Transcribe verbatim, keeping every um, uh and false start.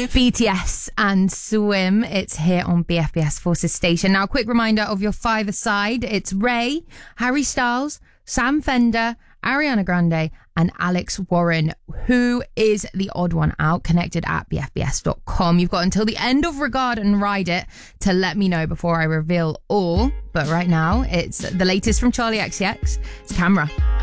babe. B T S and Swim. It's here on B F B S Forces Station. Now, a quick reminder of your five-a-side. It's Ray, Harry Styles, Sam Fender, Ariana Grande, and Alex Warren. Who is the odd one out? Connected at b f b s dot com. You've got until the end of Regard and Ride It to let me know before I reveal all. But right now, it's the latest from Charlie X C X. It's Camera.